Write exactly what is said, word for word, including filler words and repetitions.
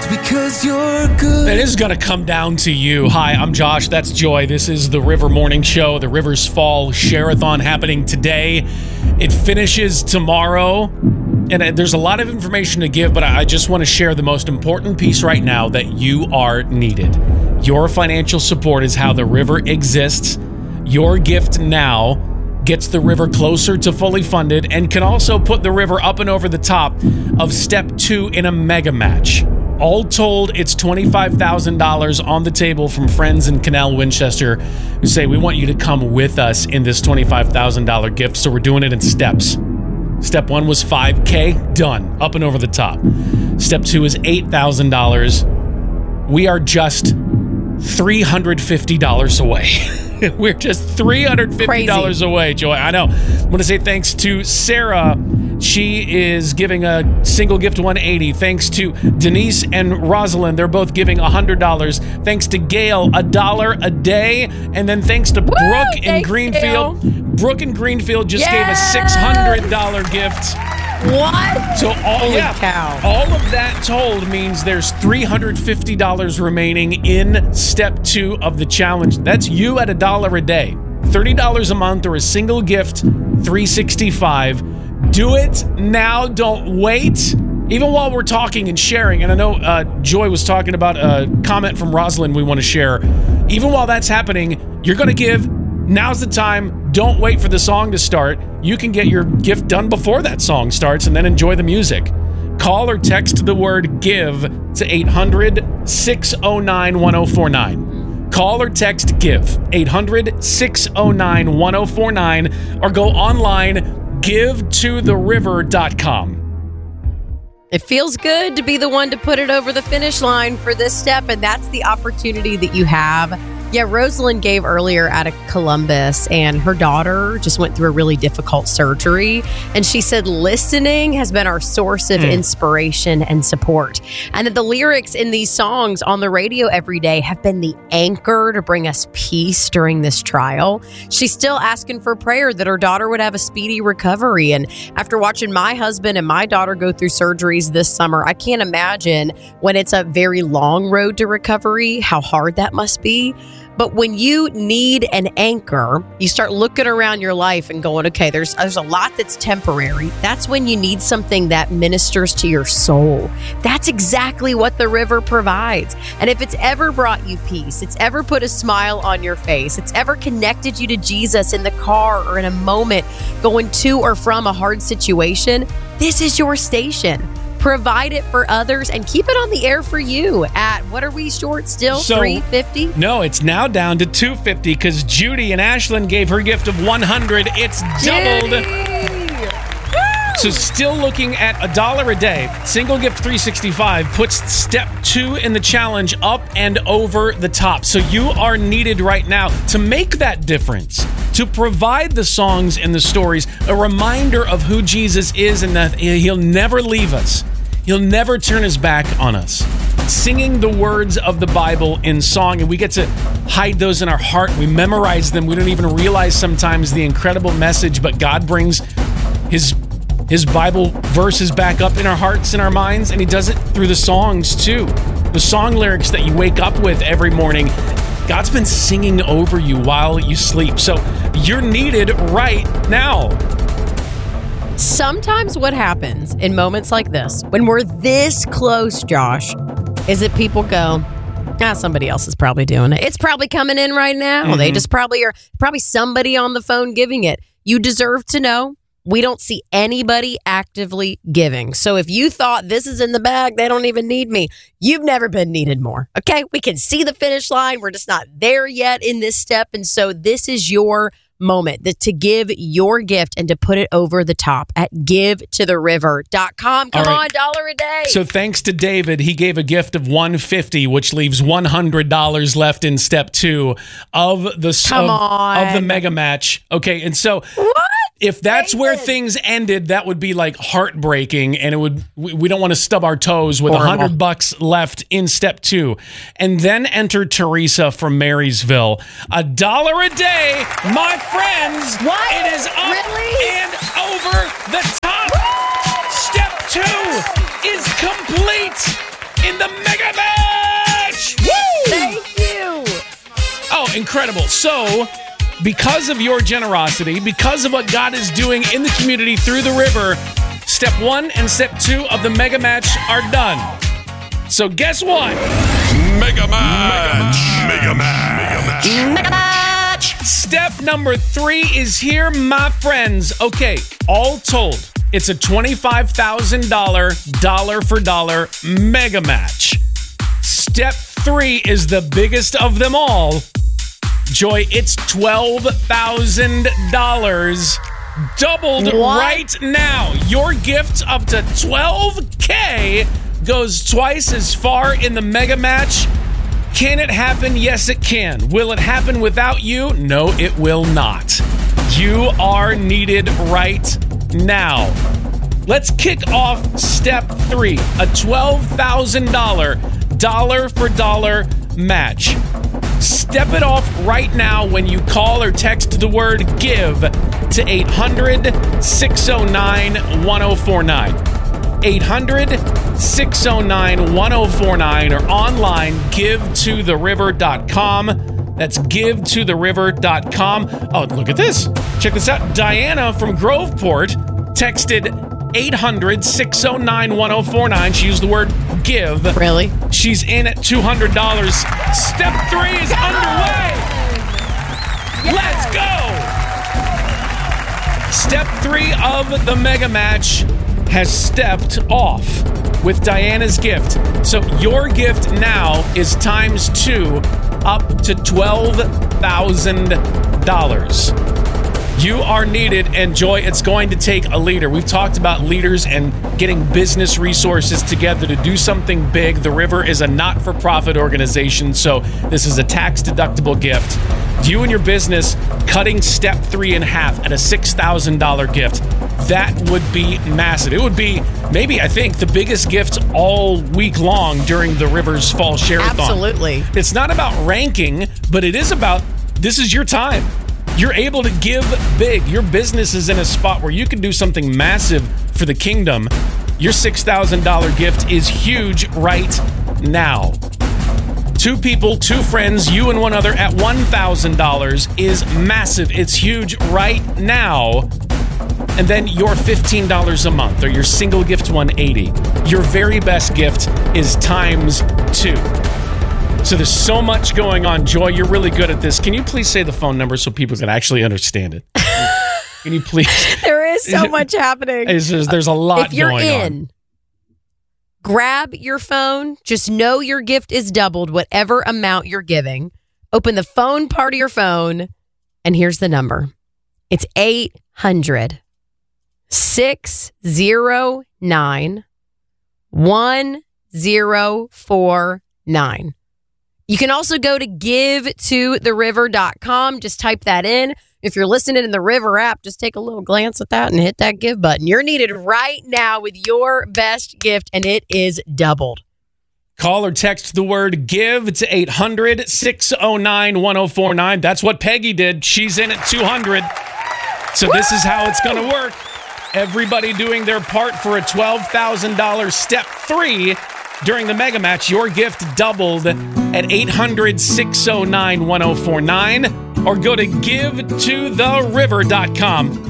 because you're good. It is going to come down to you. Hi, I'm Josh. That's Joy. This is the River Morning Show. The Rivers Fall Share-a-thon happening today. It finishes tomorrow. And there's a lot of information to give, but I just want to share the most important piece right now, that you are needed. Your financial support is how the river exists. Your gift now gets the river closer to fully funded and can also put the river up and over the top of step two in a mega match. All told, it's twenty-five thousand dollars on the table from friends in Canal Winchester who say, we want you to come with us in this twenty-five thousand dollars gift. So we're doing it in steps. Step one was five K, done, up and over the top. Step two is eight thousand dollars. We are just three hundred fifty dollars away. We're just three hundred fifty dollars Crazy. Away, Joy. I know. I want to say thanks to Sarah. She is giving a single gift one hundred eighty dollars. Thanks to Denise and Rosalind. They're both giving one hundred dollars. Thanks to Gail, a dollar a day. And then thanks to Woo! Brooke in Greenfield. You. Brooke in Greenfield just yes! gave a six hundred dollars gift. What? So all, Holy yeah, cow. all of that told means there's three hundred fifty dollars remaining in step two of the challenge. That's you at a dollar a day. thirty dollars a month or a single gift, three hundred sixty-five dollars. Do it now. Don't wait. Even while we're talking and sharing, and I know uh, Joy was talking about a comment from Rosalind we want to share. Even while that's happening, you're going to give. Now's the time. Don't wait for the song to start. You can get your gift done before that song starts and then enjoy the music. Call or text the word GIVE to eight hundred, six oh nine, one oh four nine. Call or text GIVE, eight hundred, six oh nine, one oh four nine, or go online, give to the river dot com. It feels good to be the one to put it over the finish line for this step, and that's the opportunity that you have. Yeah, Rosalind gave earlier out of Columbus, and her daughter just went through a really difficult surgery. And she said listening has been our source of mm. inspiration and support. And that the lyrics in these songs on the radio every day have been the anchor to bring us peace during this trial. She's still asking for prayer that her daughter would have a speedy recovery. And after watching my husband and my daughter go through surgeries this summer, I can't imagine when it's a very long road to recovery, how hard that must be. But when you need an anchor, you start looking around your life and going, okay, there's there's a lot that's temporary. That's when you need something that ministers to your soul. That's exactly what the river provides. And if it's ever brought you peace, it's ever put a smile on your face, it's ever connected you to Jesus in the car or in a moment going to or from a hard situation, this is your station. Provide it for others and keep it on the air for you at, what are we short still? So, three fifty? No, it's now down to two fifty because Judy and Ashlyn gave her gift of one hundred. It's doubled. So still looking at a dollar a day. Single gift three sixty-five puts step two in the challenge up and over the top. So you are needed right now to make that difference, to provide the songs and the stories, a reminder of who Jesus is and that he'll never leave us. He'll never turn his back on us. Singing the words of the Bible in song, and we get to hide those in our heart. We memorize them. We don't even realize sometimes the incredible message, but God brings his his Bible verses back up in our hearts and our minds, and he does it through the songs too. The song lyrics that you wake up with every morning, God's been singing over you while you sleep. So you're needed right now. Sometimes what happens in moments like this, when we're this close, Josh, is that people go, ah, somebody else is probably doing it. It's probably coming in right now. Mm-hmm. They just probably are, probably somebody on the phone giving it. You deserve to know we don't see anybody actively giving. So if you thought this is in the bag, they don't even need me, you've never been needed more. Okay, we can see the finish line. We're just not there yet in this step. And so this is your moment that to give your gift and to put it over the top at give to the river dot com. Come right. on, dollar a day. So thanks to David, he gave a gift of one hundred fifty dollars, which leaves one hundred dollars left in step two of the Come of, on. of the mega match. Okay, and so what? If that's David. where things ended, that would be like heartbreaking, and it would. We, we don't want to stub our toes with a hundred bucks left in step two, and then enter Teresa from Marysville. A dollar a day, my friends. What? It is up really? and over the top. Step two is complete. in the Mega Match! Woo! Thank you. Oh, incredible. So, because of your generosity, because of what God is doing in the community through the river, step one and step two of the Mega Match are done. So guess what? Mega Match! Mega Match! Mega Match. Step number three is here, my friends. Okay, all told, it's a twenty-five thousand dollars dollar for dollar Mega Match. Step three is the biggest of them all. Joy, it's twelve thousand dollars doubled What? right now. Your gift up to twelve K goes twice as far in the Mega Match. Can it happen? Yes, it can. Will it happen without you? No, it will not. You are needed right now. Let's kick off step three, a twelve thousand dollars dollar for dollar match. Step it off right now when you call or text the word GIVE to eight hundred, six oh nine, one oh four nine. eight hundred, six oh nine, one oh four nine or online give to the river dot com. That's give to the river dot com. Oh, look at this. Check this out. Diana from Groveport texted eight hundred, six oh nine, one oh four nine. She used the word give. Really? She's in at two hundred dollars. Step three is underway. Let's go. Step three of the Mega Match has stepped off with Diana's gift. So your gift now is times two, up to twelve thousand dollars. You are needed, and Joy, it's going to take a leader. We've talked about leaders and getting business resources together to do something big. The River is a not-for-profit organization, so this is a tax-deductible gift. You and your business cutting step three in half at a six thousand dollars gift, that would be massive. It would be maybe, I think, the biggest gift all week long during the River's Fall Share-a-thon. Absolutely. It's not about ranking, but it is about this is your time. You're able to give big. Your business is in a spot where you can do something massive for the kingdom. Your six thousand dollars gift is huge right now. Two people, two friends, you and one other at one thousand dollars is massive. It's huge right now. And then your fifteen dollars a month or your single gift one hundred eighty dollars. Your very best gift is times two. So there's so much going on. Joy, you're really good at this. Can you please say the phone number so people can actually understand it? Can you please? There is so much happening. There's, there's a lot if you're going in, on. grab your phone. Just know your gift is doubled, whatever amount you're giving. Open the phone part of your phone, and here's the number. It's eight hundred, six oh nine, one oh four nine. You can also go to give to the river dot com. Just type that in. If you're listening in the River app, just take a little glance at that and hit that give button. You're needed right now with your best gift, and it is doubled. Call or text the word GIVE to eight hundred, six oh nine, one oh four nine. That's what Peggy did. She's in at two hundred. So Woo! This is how it's going to work. Everybody doing their part for a twelve thousand dollars step three during the Mega Match. Your gift doubled at eight hundred, six oh nine, one oh four nine or go to give to the river dot com.